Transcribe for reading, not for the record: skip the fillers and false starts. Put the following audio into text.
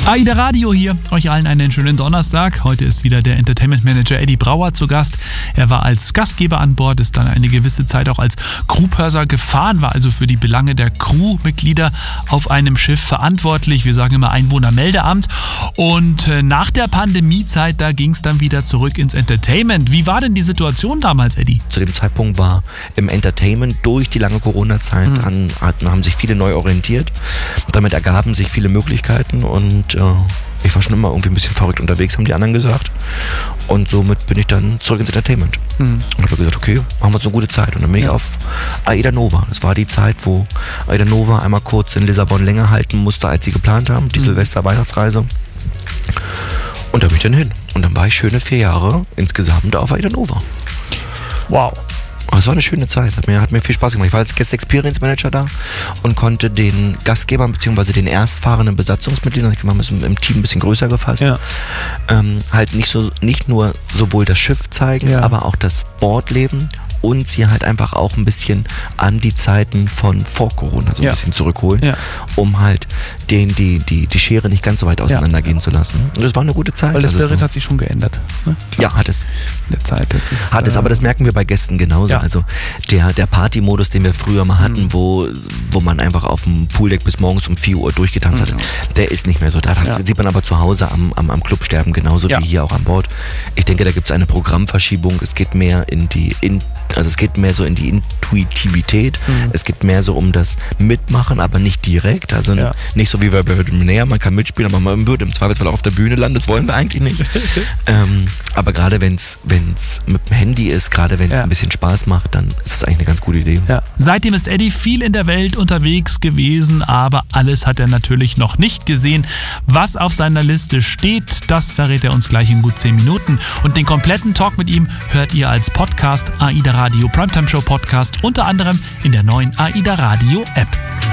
AIDA Radio hier, euch allen einen schönen Donnerstag. Heute ist wieder der Entertainment Manager Eddie Brauer zu Gast. Er war als Gastgeber an Bord, ist dann eine gewisse Zeit auch als Crewpurser gefahren, war also für die Belange der Crewmitglieder auf einem Schiff verantwortlich. Wir sagen immer Einwohnermeldeamt. Und nach der Pandemiezeit, da ging es dann wieder zurück ins Entertainment. Wie war denn die Situation damals, Eddie? Zu dem Zeitpunkt war im Entertainment durch die lange Corona-Zeit haben sich viele neu orientiert. Damit ergaben sich viele Möglichkeiten und ich war schon immer irgendwie ein bisschen verrückt unterwegs, haben die anderen gesagt. Und somit bin ich dann zurück ins Entertainment. Und habe gesagt, okay, machen wir uns eine gute Zeit. Und dann bin ich auf AIDA Nova. Das war die Zeit, wo AIDA Nova einmal kurz in Lissabon länger halten musste, als sie geplant haben. Die Silvester-Weihnachtsreise. Und da bin ich dann hin. Und dann war ich schöne 4 Jahre insgesamt auf AIDA Nova. Wow. Es war eine schöne Zeit, hat mir viel Spaß gemacht. Ich war als Guest Experience Manager da und konnte den Gastgebern bzw. den erstfahrenden Besatzungsmitgliedern, wir haben es im Team ein bisschen größer gefasst, halt nicht nur sowohl das Schiff zeigen, aber auch das Bordleben und sie halt einfach auch ein bisschen an die Zeiten von vor Corona so ein bisschen zurückholen, um halt die Schere nicht ganz so weit auseinandergehen zu lassen. Und das war eine gute Zeit. Weil der Spirit hat sich schon geändert. Ne? Ja, hat es. Der Zeit, das ist, hat es, aber das merken wir bei Gästen genauso. Ja. Also der Party-Modus, den wir früher mal hatten, wo man einfach auf dem Pooldeck bis morgens um 4 Uhr durchgetanzt hat, der ist nicht mehr so da. Das sieht man aber zu Hause am Clubsterben genauso wie hier auch an Bord. Ich denke, da gibt es eine Programmverschiebung. Es geht mehr es geht mehr so in die Intuitivität. Es geht mehr so um das Mitmachen, aber nicht direkt. Also nicht so wie bei Millionär, man kann mitspielen, aber man würde im Zweifelsfall auch auf der Bühne landen. Das wollen wir eigentlich nicht. Aber gerade wenn es mit dem Handy ist, gerade wenn es ein bisschen Spaß macht, dann ist es eigentlich eine ganz gute Idee. Ja. Seitdem ist Eddie viel in der Welt unterwegs gewesen, aber alles hat er natürlich noch nicht gesehen. Was auf seiner Liste steht, das verrät er uns gleich in gut 10 Minuten. Und den kompletten Talk mit ihm hört ihr als Podcast AIDA Radio Primetime Show Podcast, unter anderem in der neuen AIDA Radio App.